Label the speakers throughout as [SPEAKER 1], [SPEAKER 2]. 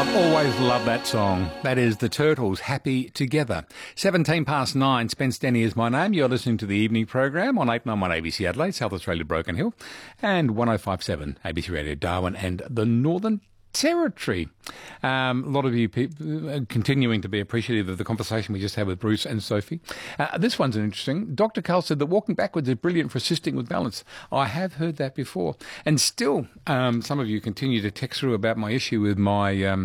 [SPEAKER 1] Always love that song. That is the Turtles, Happy Together. 9:17. Spence Denny is my name. You're listening to the evening program on 891 ABC Adelaide, South Australia, Broken Hill, and 105.7 ABC Radio Darwin and the Northern Territory. A lot of you people continuing to be appreciative of the conversation we just had with Bruce and Sophie. This one's interesting. Dr. Carl said that walking backwards is brilliant for assisting with balance. I have heard that before. And still, some of you continue to text through about my issue with my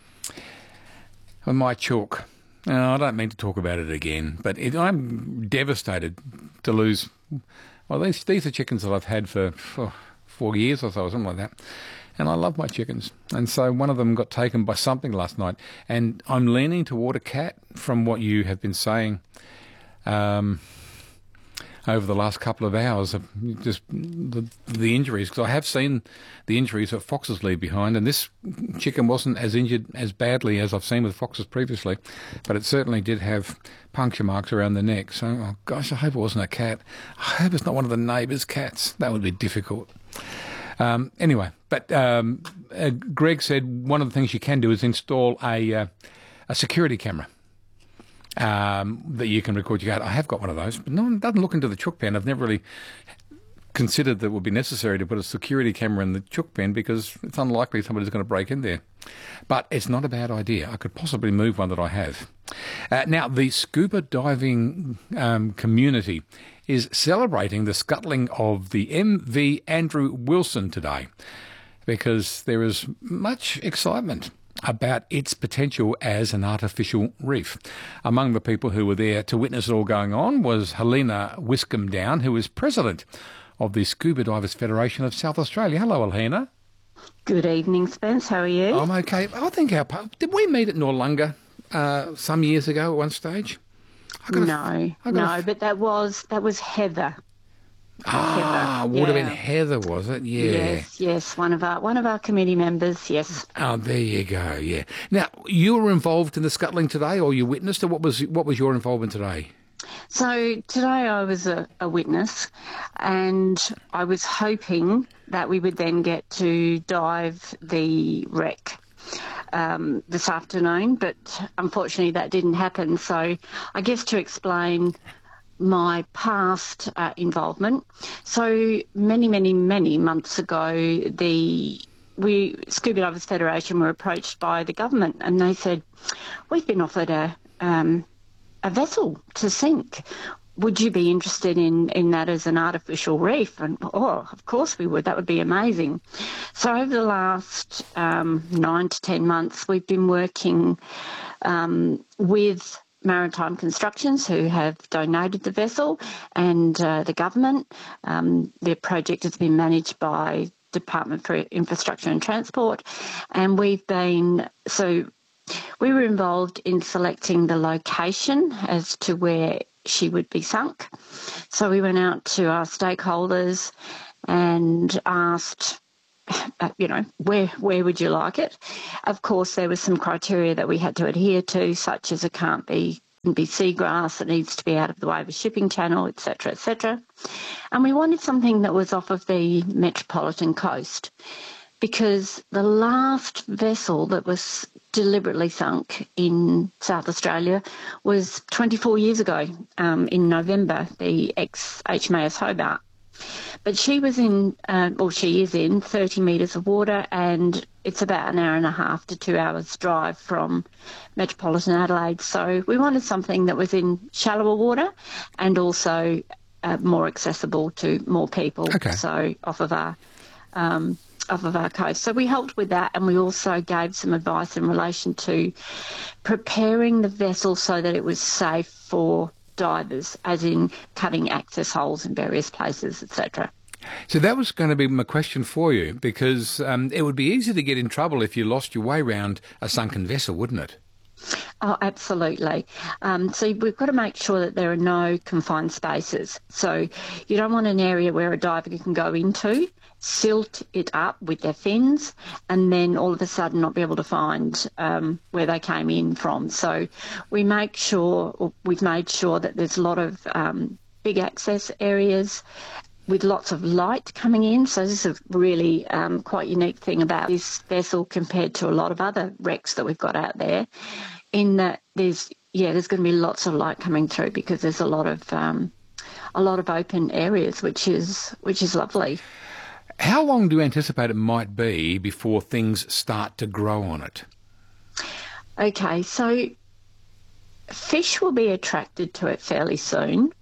[SPEAKER 1] chalk. I don't mean to talk about it again, but I'm devastated to lose. Well, these are chickens that I've had for 4 years or so, or something like that. And I love my chickens. And so one of them got taken by something last night. And I'm leaning toward a cat from what you have been saying over the last couple of hours of just the injuries. Because I have seen the injuries that foxes leave behind. And this chicken wasn't as injured as badly as I've seen with foxes previously. But it certainly did have puncture marks around the neck. So, oh gosh, I hope it wasn't a cat. I hope it's not one of the neighbours' cats. That would be difficult. Anyway, but Greg said one of the things you can do is install a security camera that you can record your cat. I have got one of those, but no one doesn't look into the chook pen. I've never really considered that it would be necessary to put a security camera in the chook pen because it's unlikely somebody's going to break in there. But it's not a bad idea. I could possibly move one that I have. Now, the scuba diving community is celebrating the scuttling of the MV Andrew Wilson today because there is much excitement about its potential as an artificial reef. Among the people who were there to witness it all going on was Helena Wiscombe Down, who is president of the Scuba Divers Federation of South Australia. Hello, Helena.
[SPEAKER 2] Good evening, Spence. How are you?
[SPEAKER 1] I'm okay. I think did we meet at Noarlunga some years ago at one stage?
[SPEAKER 2] No, but that was Heather.
[SPEAKER 1] Ah,
[SPEAKER 2] Heather.
[SPEAKER 1] Would have been Heather, was it? Yeah.
[SPEAKER 2] Yes, one of our committee members. Yes.
[SPEAKER 1] Oh, there you go. Yeah. Now, you were involved in the scuttling today, or you witnessed it. What was your involvement today?
[SPEAKER 2] So today I was a witness, and I was hoping that we would then get to dive the wreck this afternoon, but unfortunately that didn't happen. So I guess to explain my past involvement. So many months ago, Scuba Divers Federation were approached by the government, and they said, "We've been offered a vessel to sink. Would you be interested in that as an artificial reef?" And, of course we would. That would be amazing. So over the last 9 to 10 months, we've been working with Maritime Constructions, who have donated the vessel, and the government. Their project has been managed by Department for Infrastructure and Transport, and we were involved in selecting the location as to where she would be sunk. So we went out to our stakeholders and asked, where would you like it? Of course, there was some criteria that we had to adhere to, such as it can't be seagrass, it needs to be out of the way of a shipping channel, etc., etc. And we wanted something that was off of the metropolitan coast, because the last vessel that was deliberately sunk in South Australia was 24 years ago in November, the ex-HMAS Hobart. But she is in 30 metres of water, and it's about an hour and a half to 2 hours drive from metropolitan Adelaide. So we wanted something that was in shallower water and also more accessible to more people.
[SPEAKER 1] Okay.
[SPEAKER 2] So off of our coast. So we helped with that, and we also gave some advice in relation to preparing the vessel so that it was safe for divers, as in cutting access holes in various places, etc.
[SPEAKER 1] So that was going to be my question for you, because it would be easy to get in trouble if you lost your way around a sunken vessel, wouldn't it?
[SPEAKER 2] Oh, absolutely. So we've got to make sure that there are no confined spaces. So you don't want an area where a diver can go into, silt it up with their fins, and then all of a sudden not be able to find where they came in from. So we've made sure that there's a lot of big access areas, with lots of light coming in. So this is a really quite unique thing about this vessel compared to a lot of other wrecks that we've got out there, in that there's going to be lots of light coming through because there's a lot of open areas, which is lovely.
[SPEAKER 1] How long do you anticipate it might be before things start to grow on it?
[SPEAKER 2] Okay, so fish will be attracted to it fairly soon.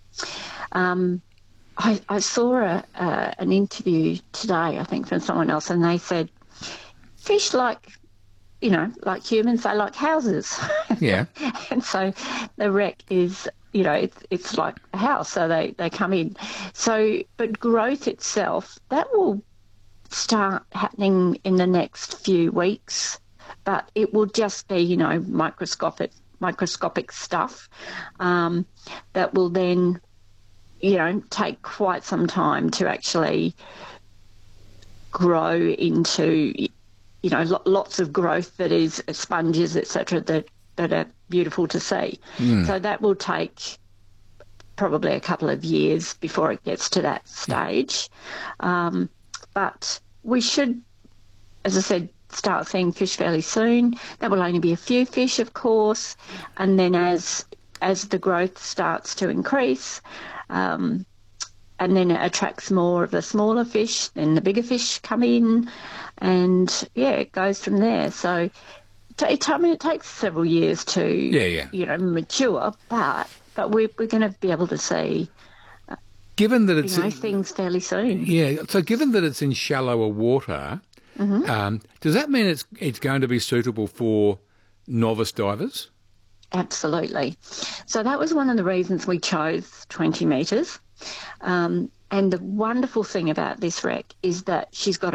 [SPEAKER 2] I saw an interview today, I think, from someone else, and they said fish like humans, they like houses.
[SPEAKER 1] Yeah.
[SPEAKER 2] And so the wreck is, it's like a house, so they come in. So, but growth itself, that will start happening in the next few weeks, but it will just be, microscopic stuff that will then, take quite some time to actually grow into, lots of growth that is sponges, etc., that are beautiful to see. So that will take probably a couple of years before it gets to that stage. But we should, as I said, start seeing fish fairly soon. There will only be a few fish, of course, and then as the growth starts to increase, and then it attracts more of the smaller fish, then the bigger fish come in, and it goes from there. So it takes several years to mature, but we're going to be able to see
[SPEAKER 1] given that it's
[SPEAKER 2] things fairly soon.
[SPEAKER 1] Yeah, so given that it's in shallower water, does that mean it's going to be suitable for novice divers?
[SPEAKER 2] Absolutely. So that was one of the reasons we chose 20 metres. And the wonderful thing about this wreck is that she's got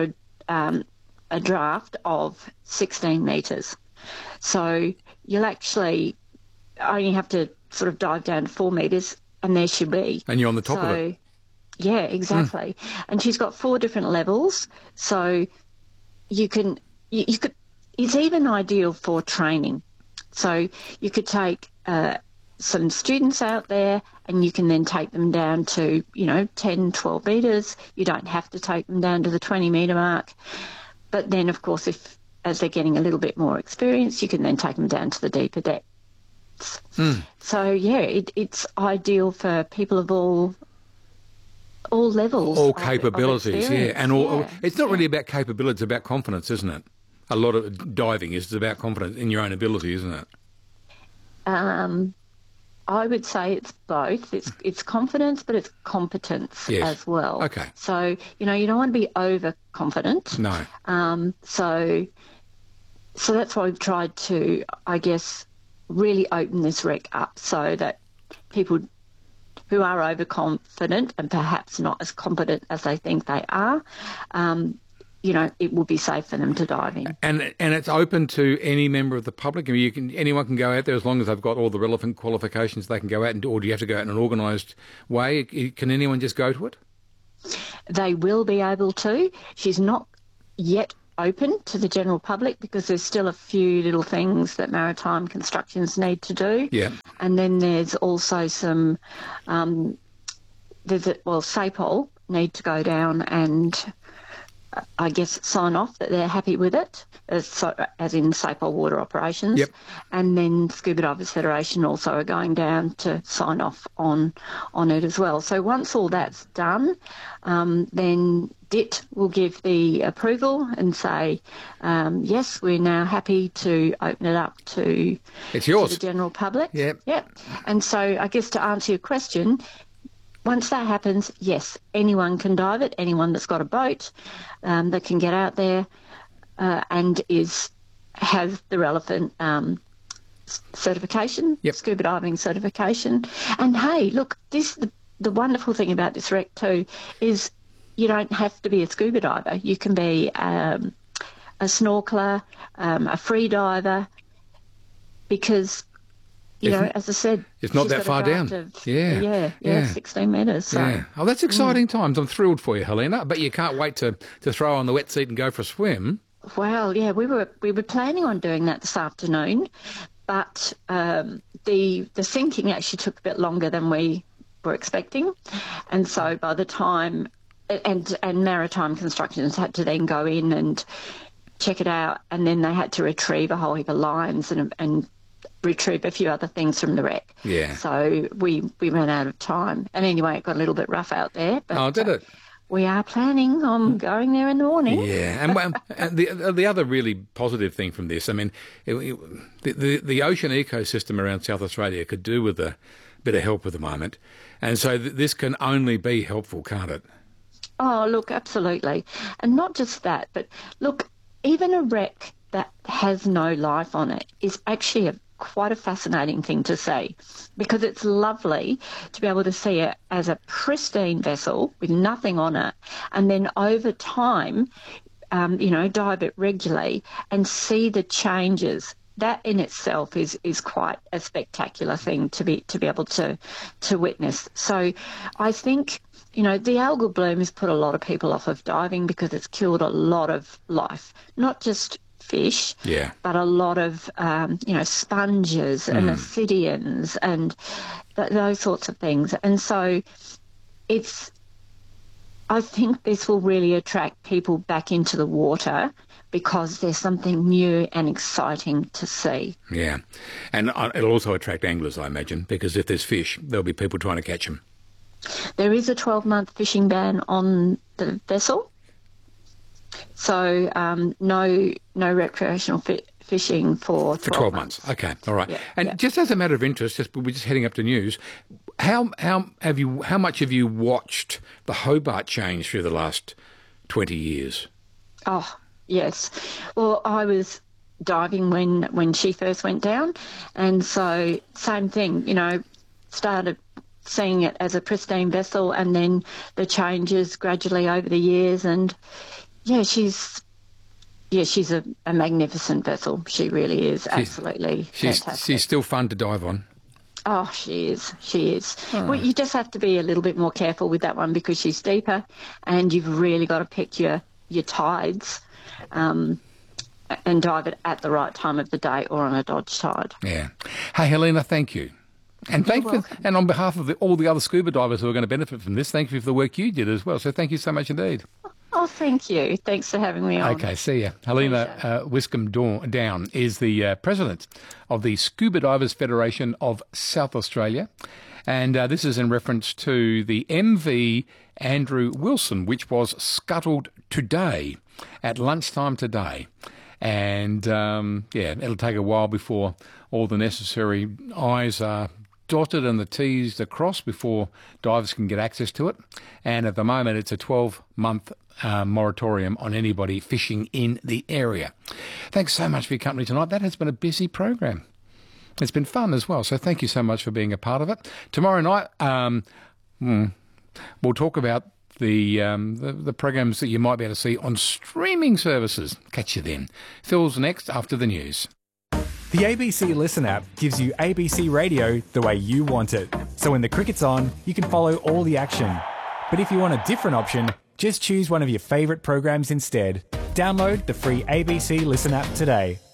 [SPEAKER 2] a draft of 16 metres. So you'll actually only have to sort of dive down to 4 metres and there she'll be.
[SPEAKER 1] And you're on the top of it.
[SPEAKER 2] Yeah, exactly. And she's got 4 different levels. So you could, it's even ideal for training. So you could take some students out there and you can then take them down to, 10, 12 metres. You don't have to take them down to the 20 metre mark. But then, of course, as they're getting a little bit more experience, you can then take them down to the deeper depths. So, it's ideal for people of all levels.
[SPEAKER 1] All capabilities, And it's not really about capability, it's about confidence, isn't it? A lot of diving is about confidence in your own ability, isn't it?
[SPEAKER 2] I would say it's both. It's confidence, but it's competence as well.
[SPEAKER 1] Okay.
[SPEAKER 2] So, you don't want to be overconfident.
[SPEAKER 1] No.
[SPEAKER 2] So that's why we've tried to, I guess, really open this wreck up so that people who are overconfident and perhaps not as competent as they think they are, it will be safe for them to dive in.
[SPEAKER 1] And it's open to any member of the public? I mean, anyone can go out there as long as they've got all the relevant qualifications. They can go out, or do you have to go out in an organised way? Can anyone just go to it?
[SPEAKER 2] They will be able to. She's not yet open to the general public because there's still a few little things that Maritime Constructions need to do.
[SPEAKER 1] Yeah.
[SPEAKER 2] And then there's also some, SAPOL need to go down and I guess sign off that they're happy with it, as in SAPOL Water Operations.
[SPEAKER 1] Yep.
[SPEAKER 2] And then Scuba Divers Federation also are going down to sign off on it as well. So once all that's done, then DIT will give the approval and say, yes, we're now happy to open it up to,
[SPEAKER 1] it's yours.
[SPEAKER 2] to the general public.
[SPEAKER 1] Yep.
[SPEAKER 2] And so I guess to answer your question, once that happens, yes, anyone can dive it, anyone that's got a boat that can get out there and has the relevant certification, scuba diving certification. And hey, look, the wonderful thing about this wreck too is you don't have to be a scuba diver. You can be a snorkeler, a free diver, because as I said,
[SPEAKER 1] it's not that far down.
[SPEAKER 2] 16 metres. So.
[SPEAKER 1] Yeah. Oh, that's exciting times. I'm thrilled for you, Helena. But you can't wait to throw on the wet seat and go for a swim.
[SPEAKER 2] Well, yeah, we were planning on doing that this afternoon, but the sinking actually took a bit longer than we were expecting. And so by the time, and Maritime Constructions had to then go in and check it out, and then they had to retrieve a whole heap of lines and retrieve a few other things from the wreck.
[SPEAKER 1] Yeah.
[SPEAKER 2] So we ran out of time. And anyway, it got a little bit rough out there. But,
[SPEAKER 1] did it?
[SPEAKER 2] We are planning on going there in the morning.
[SPEAKER 1] Yeah, and the other really positive thing from this, I mean, the ocean ecosystem around South Australia could do with a bit of help at the moment, and so this can only be helpful, can't it?
[SPEAKER 2] Oh, look, absolutely. And not just that, but look, even a wreck that has no life on it is actually quite a fascinating thing to see, because it's lovely to be able to see it as a pristine vessel with nothing on it, and then over time, dive it regularly and see the changes. That in itself is quite a spectacular thing to be able to witness. So I think, the algal bloom has put a lot of people off of diving because it's killed a lot of life, not just fish, but a lot of, sponges and ascidians and those sorts of things. And so I think this will really attract people back into the water because there's something new and exciting to see. Yeah,
[SPEAKER 1] and it'll also attract anglers, I imagine, because if there's fish, there'll be people trying to catch them.
[SPEAKER 2] There is a 12-month fishing ban on the vessel. So no recreational fishing for 12 months.
[SPEAKER 1] Okay, all right. Yeah, and just as a matter of interest, we're just heading up to news. How much have you watched the Hobart change through the last 20 years?
[SPEAKER 2] Oh, yes. Well, I was diving when she first went down, and so same thing. Started seeing it as a pristine vessel, and then the changes gradually over the years, and. Yeah, she's a magnificent vessel. She really is, absolutely fantastic.
[SPEAKER 1] She's still fun to dive on.
[SPEAKER 2] Oh, she is. Oh. Well, you just have to be a little bit more careful with that one because she's deeper, and you've really got to pick your tides and dive it at the right time of the day or on a dodge tide.
[SPEAKER 1] Yeah. Hey, Helena, thank you. And and on behalf of all the other scuba divers who are going to benefit from this, thank you for the work you did as well. So thank you so much indeed.
[SPEAKER 2] Oh, thank you. Thanks for having me on.
[SPEAKER 1] Okay, see ya. Helena Wiscombe Down is the president of the Scuba Divers Federation of South Australia. And this is in reference to the MV Andrew Wilson, which was scuttled today, at lunchtime today. And, it'll take a while before all the necessary I's are dotted and the T's are crossed before divers can get access to it. And at the moment, it's a 12-month moratorium on anybody fishing in the area. Thanks so much for your company tonight. That has been a busy program. It's been fun as well, so thank you so much for being a part of it. Tomorrow night, we'll talk about the programs that you might be able to see on streaming services. Catch you then. Phil's next after the news.
[SPEAKER 3] The ABC Listen app gives you ABC radio the way you want it. So when the cricket's on, you can follow all the action. But if you want a different option, just choose one of your favourite programs instead. Download the free ABC Listen app today.